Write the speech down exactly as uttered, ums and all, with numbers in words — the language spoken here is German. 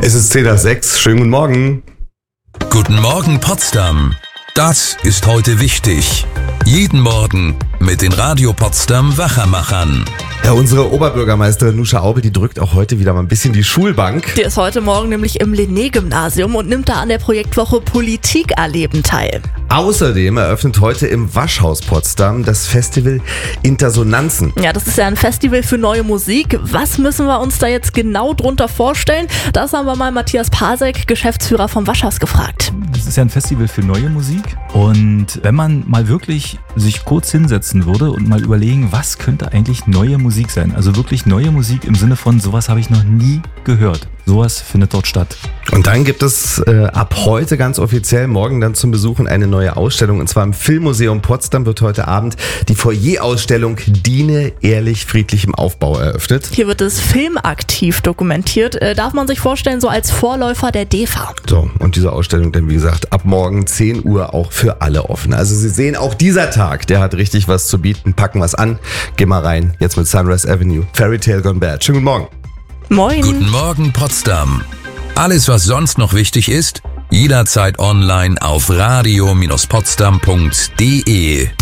Es ist zehn nach sechs. Schönen guten Morgen. Guten Morgen Potsdam. Das ist heute wichtig. Jeden Morgen mit den Radio Potsdam Wachermachern. Ja, unsere Oberbürgermeisterin Nuscha Aubel, die drückt auch heute wieder mal ein bisschen die Schulbank. Die ist heute Morgen nämlich im Linné-Gymnasium und nimmt da an der Projektwoche Politik erleben teil. Außerdem eröffnet heute im Waschhaus Potsdam das Festival Intersonanzen. Ja, das ist ja ein Festival für neue Musik. Was müssen wir uns da jetzt genau drunter vorstellen? Das haben wir mal Matthias Pasek, Geschäftsführer vom Waschhaus, gefragt. Das ist ja ein Festival für neue Musik. Und wenn man mal wirklich sich kurz hinsetzen würde und mal überlegen, was könnte eigentlich neue Musik sein? Also wirklich neue Musik im Sinne von, sowas habe ich noch nie gehört. Sowas findet dort statt. Und dann gibt es äh, ab heute ganz offiziell morgen dann zum Besuchen eine neue Ausstellung. Und zwar im Filmmuseum Potsdam wird heute Abend die Foyer-Ausstellung Diene ehrlich friedlich im Aufbau eröffnet. Hier wird es filmaktiv dokumentiert. Äh, darf man sich vorstellen, so als Vorläufer der D E F A. So, und diese Ausstellung dann, wie gesagt, ab morgen zehn Uhr auch für alle offen. Also Sie sehen, auch dieser Tag, der hat richtig was zu bieten. Packen was an. Geh mal rein. Jetzt mit Sunrise Avenue. Fairy Tale Gone Bad. Schönen guten Morgen. Moin. Guten Morgen Potsdam. Alles, was sonst noch wichtig ist, jederzeit online auf radio Bindestrich potsdam punkt de.